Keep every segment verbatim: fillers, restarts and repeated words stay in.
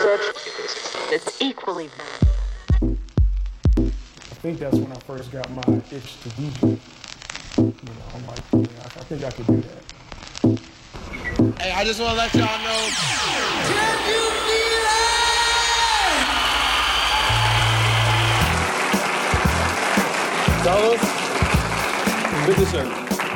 It's equally. I think that's when I first got my itch to D J. You know, I'm like, yeah, I think I could do that. Hey, I just want to let y'all know. Can you feel it? Servus. Bitte schön.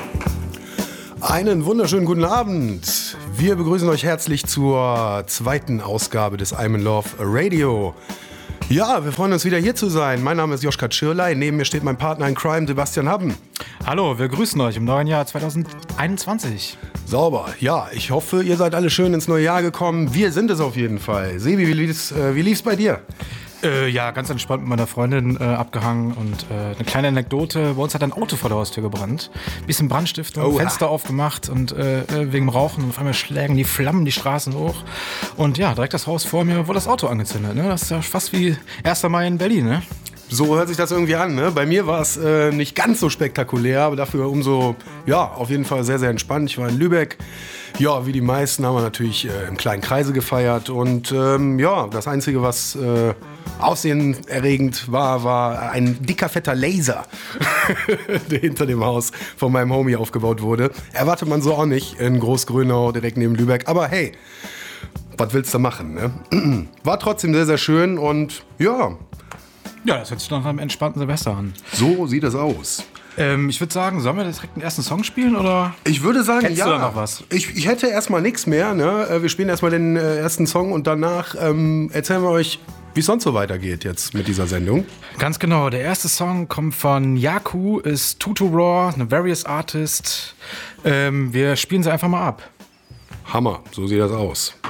Einen wunderschönen guten Abend. Wir begrüßen euch herzlich zur zweiten Ausgabe des I'm in Love Radio. Ja, wir freuen uns wieder hier zu sein. Mein Name ist Joschka Tschirley. Neben mir steht mein Partner in Crime, Sebastian Habben. Hallo, wir grüßen euch im neuen Jahr zwanzig einundzwanzig. Sauber. Ja, ich hoffe, ihr seid alle schön ins neue Jahr gekommen. Wir sind es auf jeden Fall. Sebi, wie lief's, äh, wie lief's bei dir? Äh, ja, ganz entspannt mit meiner Freundin äh, abgehangen und äh, eine kleine Anekdote. Bei uns hat ein Auto vor der Haustür gebrannt. Bisschen Brandstiftung, Oha. Fenster aufgemacht und äh, wegen dem Rauchen. Und auf einmal schlägen die Flammen die Straßen hoch. Und ja, direkt das Haus vor mir wurde das Auto angezündet. Ne? Das ist ja fast wie erster Mai in Berlin, ne? So hört sich das irgendwie an, ne? Bei mir war es äh, nicht ganz so spektakulär, aber dafür umso, ja, auf jeden Fall sehr, sehr entspannt. Ich war in Lübeck. Ja, wie die meisten haben wir natürlich äh, im kleinen Kreise gefeiert. Und ähm, ja, das Einzige, was äh, aufsehenerregend war, war ein dicker, fetter Laser, der hinter dem Haus von meinem Homie aufgebaut wurde. Erwartet man so auch nicht in Großgrönau, direkt neben Lübeck. Aber hey, was willst du machen, ne? War trotzdem sehr, sehr schön und ja... Ja, das hört sich doch nach einem entspannten Silvester an. So sieht es aus. Ähm, ich würde sagen, sollen wir direkt den ersten Song spielen, oder? Ich würde sagen, Hättest ja. du da noch was? Ich, ich hätte erstmal nichts mehr. Ne? Wir spielen erstmal den äh, ersten Song und danach ähm, erzählen wir euch, wie es sonst so weitergeht jetzt mit dieser Sendung. Ganz genau. Der erste Song kommt von Yaku, ist Tutu Raw, eine Various Artist. Ähm, wir spielen sie einfach mal ab. Hammer, so sieht das aus.